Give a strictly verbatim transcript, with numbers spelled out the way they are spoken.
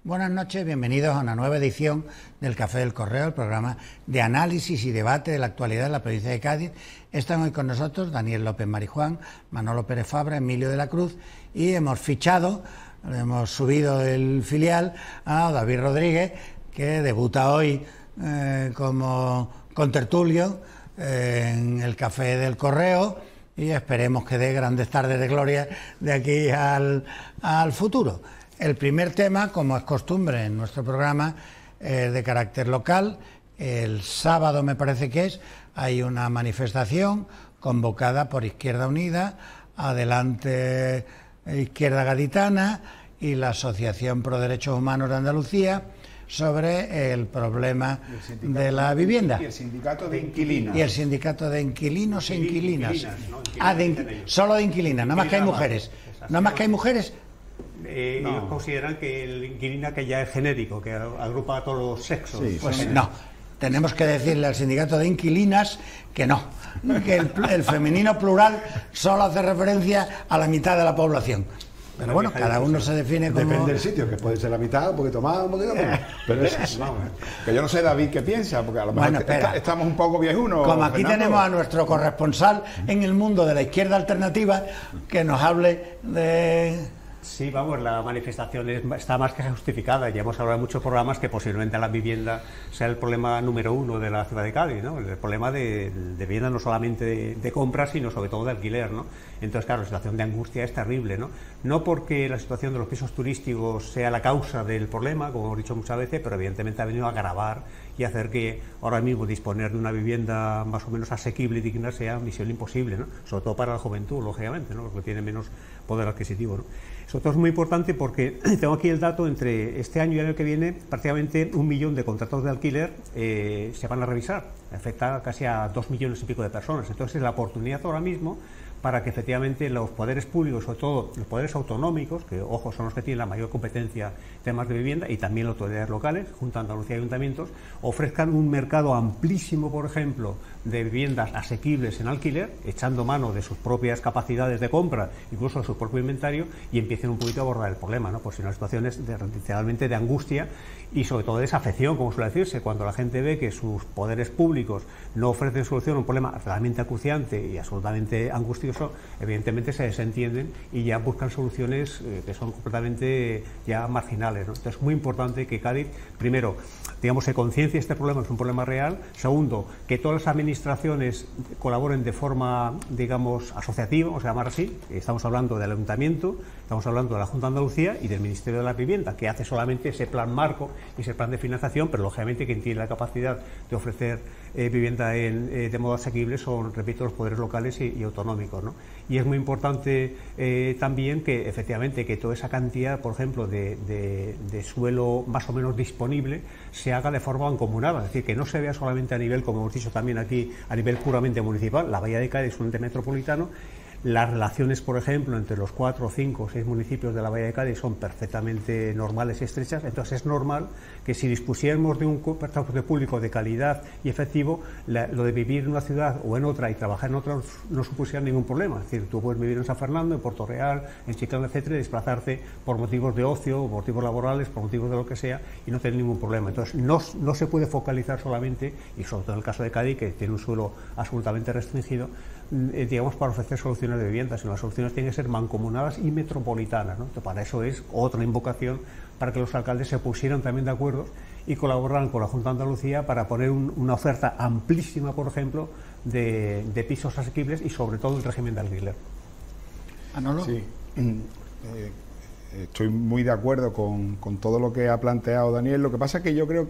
Buenas noches, bienvenidos a una nueva edición del Café del Correo, el programa de análisis y debate de la actualidad de la provincia de Cádiz. Están hoy con nosotros Daniel López Marijuán, Manolo Pérez Fabra, Emilio de la Cruz, y hemos fichado, hemos subido el filial a David Rodríguez, que debuta hoy eh, como contertulio eh, en el Café del Correo, y esperemos que dé grandes tardes de gloria de aquí al, al futuro. El primer tema, como es costumbre en nuestro programa, es de carácter local. El sábado, me parece que es, hay una manifestación convocada por Izquierda Unida, Adelante Izquierda Gaditana y la Asociación Pro Derechos Humanos de Andalucía sobre el problema de la vivienda. Y el sindicato de inquilinos. Y el sindicato de inquilinos e inquilinas. Inquilinas, ¿no? Inquilinas, ah, de inqu solo de inquilinas, nada más que hay mujeres. Nada más que hay mujeres. Eh, no. Ellos consideran que el inquilina que ya es genérico, que agrupa a todos los sexos. Sí, pues sí. No, tenemos que decirle al sindicato de inquilinas que no, que el, el femenino plural solo hace referencia a la mitad de la población. Pero bueno, cada uno se define como... Depende del sitio, que puede ser la mitad, un poquito más, un poquito menos. Pero es, vamos, que yo no sé, David, qué piensa, porque a lo mejor bueno, está, estamos un poco viejunos. Como aquí Fernando. Tenemos a nuestro corresponsal en el mundo de la izquierda alternativa, que nos hable de... Sí, vamos, la manifestación es, está más que justificada. Ya hemos hablado en muchos programas que posiblemente la vivienda sea el problema número uno de la ciudad de Cádiz, ¿no? El problema de, de vivienda no solamente de, de compra, sino sobre todo de alquiler, ¿no? Entonces, claro, la situación de angustia es terrible, ¿no? No porque la situación de los pisos turísticos sea la causa del problema, como hemos dicho muchas veces, pero evidentemente ha venido a agravar y hacer que ahora mismo disponer de una vivienda más o menos asequible y digna sea misión imposible, ¿no? Sobre todo para la juventud, lógicamente, ¿no? Porque tiene menos poder adquisitivo, ¿no? Sobre todo es muy importante porque tengo aquí el dato, entre este año y el año que viene, prácticamente un millón de contratos de alquiler eh, se van a revisar, afecta casi a dos millones y pico de personas. Entonces es la oportunidad ahora mismo para que efectivamente los poderes públicos, sobre todo los poderes autonómicos, que ojo son los que tienen la mayor competencia en temas de vivienda, y también las autoridades locales, Junta de Andalucía y ayuntamientos, ofrezcan un mercado amplísimo, por ejemplo, de viviendas asequibles en alquiler, echando mano de sus propias capacidades de compra, incluso de su propio inventario, y empiecen un poquito a abordar el problema, ¿no? Pues en unas situaciones de, literalmente de angustia y sobre todo de desafección, como suele decirse, cuando la gente ve que sus poderes públicos no ofrecen solución a un problema realmente acuciante y absolutamente angustioso, evidentemente se desentienden y ya buscan soluciones eh, que son completamente ya marginales, ¿no? Entonces es muy importante que Cádiz, primero, digamos, se conciencie este problema, es un problema real. Segundo, que todas las administraciones colaboren de forma, digamos, asociativa, o sea, llamar así. Estamos hablando del Ayuntamiento, estamos hablando de la Junta de Andalucía y del Ministerio de la Vivienda, que hace solamente ese plan marco y ese plan de financiación, pero lógicamente quien tiene la capacidad de ofrecer eh, vivienda en, eh, de modo asequible son, repito, los poderes locales y, y autonómicos, ¿no? Y es muy importante eh, también que efectivamente que toda esa cantidad, por ejemplo, de, de, de suelo más o menos disponible se haga de forma mancomunada, es decir, que no se vea solamente a nivel, como hemos dicho también aquí, a nivel puramente municipal. La Bahía de Cádiz es un ente metropolitano. Las relaciones, por ejemplo, entre los cuatro, cinco o seis municipios de la Bahía de Cádiz son perfectamente normales y estrechas. Entonces es normal que si dispusiéramos de un transporte público de calidad y efectivo, la, lo de vivir en una ciudad o en otra y trabajar en otra no supusiera ningún problema. Es decir, tú puedes vivir en San Fernando, en Puerto Real, en Chiclana, etcétera, y desplazarte por motivos de ocio, por motivos laborales, por motivos de lo que sea, y no tener ningún problema. Entonces no, no se puede focalizar solamente, y sobre todo en el caso de Cádiz, que tiene un suelo absolutamente restringido, eh, digamos, para ofrecer soluciones de vivienda, sino las soluciones tienen que ser mancomunadas y metropolitanas, ¿no? Entonces, para eso es otra invocación para que los alcaldes se pusieran también de acuerdo y colaboraran con la Junta de Andalucía para poner un, una oferta amplísima, por ejemplo, de, de pisos asequibles y sobre todo el régimen de alquiler. ¿Manolo? Sí, eh, estoy muy de acuerdo con, con todo lo que ha planteado Daniel. Lo que pasa es que yo creo que